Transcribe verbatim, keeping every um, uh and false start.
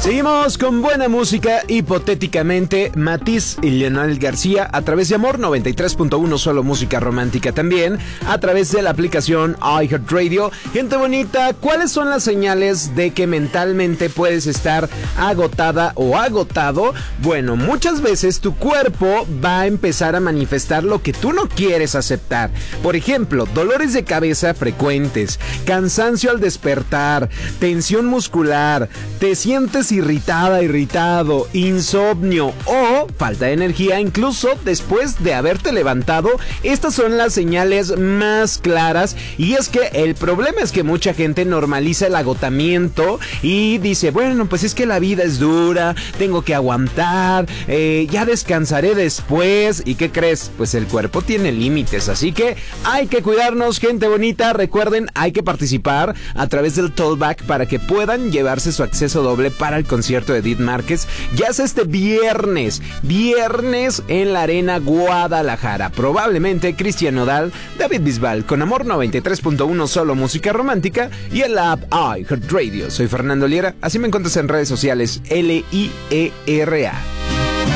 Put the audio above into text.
Seguimos con buena música, hipotéticamente Matiz y Leonel García a través de Amor noventa y tres punto uno, solo música romántica también, a través de la aplicación iHeartRadio. Gente bonita, ¿cuáles son las señales de que mentalmente puedes estar agotada o agotado? Bueno, muchas veces tu cuerpo va a empezar a manifestar lo que tú no quieres aceptar. Por ejemplo, dolores de cabeza frecuentes, cansancio al despertar, tensión muscular, te sientes irritada, irritado, insomnio o falta de energía incluso después de haberte levantado. Estas son las señales más claras, y es que el problema es que mucha gente normaliza el agotamiento y dice, bueno, pues es que la vida es dura, tengo que aguantar, eh, ya descansaré después. ¿Y qué crees? Pues el cuerpo tiene límites, así que hay que cuidarnos, gente bonita. Recuerden, hay que participar a través del Tollback para que puedan llevarse su acceso doble para el concierto de Edith Márquez. Ya es este viernes, viernes en la Arena Guadalajara. Probablemente Cristian Nodal, David Bisbal, con Amor noventa y tres punto uno, solo música romántica, y en la app iHeartRadio. Soy Fernando Liera, así me encuentras en redes sociales, L I E R A.